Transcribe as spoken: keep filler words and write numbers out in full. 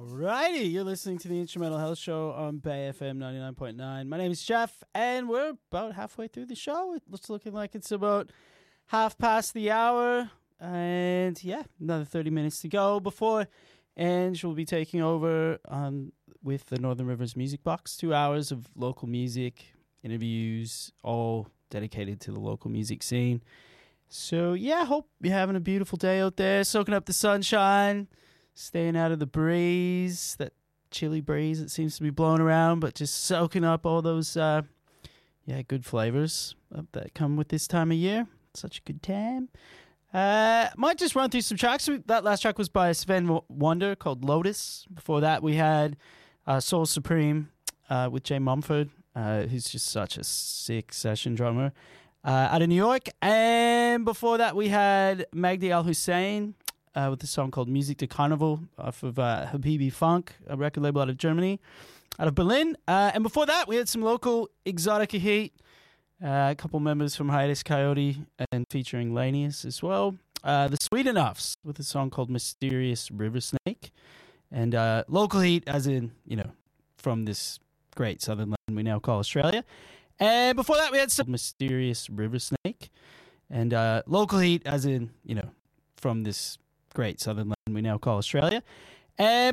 Alrighty, you're listening to the Instrumental Health Show on Bay F M ninety-nine point nine. My name is Jeff, and we're about halfway through the show. It's looking like it's about half past the hour, and yeah, another thirty minutes to go before Ange will be taking over um, with the Northern Rivers Music Box. Two hours of local music, interviews, all dedicated to the local music scene. So yeah, hope you're having a beautiful day out there, soaking up the sunshine, staying out of the breeze, that chilly breeze that seems to be blowing around, but just soaking up all those, uh, yeah, good flavors that come with this time of year. Such a good time. Uh, might just run through some tracks. That last track was by Sven Wonder called Lotus. Before that, we had uh, Soul Supreme uh, with Jay Mumford, uh, who's just such a sick session drummer uh, out of New York. And before that, we had Magdi Al Hussein Uh, with a song called Music to Carnival off of uh, Habibi Funk, a record label out of Germany, out of Berlin. Uh, and before that, we had some local Exotica heat, uh, a couple members from Hiatus Coyote and featuring Lanius as well. Uh, the Sweet Enoughs with a song called Mysterious River Snake. And uh, local heat as in, you know, from this great southern land we now call Australia. And before that, we had some Mysterious River Snake. And uh, local heat as in, you know, from this great southern land we now call Australia. And